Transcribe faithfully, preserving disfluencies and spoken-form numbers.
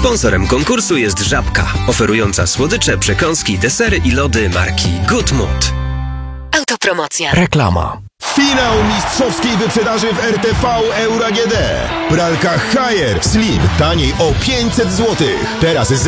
Sponsorem konkursu jest Żabka, oferująca słodycze, przekąski, desery i lody marki Good Mood. Autopromocja. Reklama. Finał mistrzowskiej wyprzedaży w R T V Euro A G D. Pralka Haier Slim taniej o pięćset złotych. Teraz z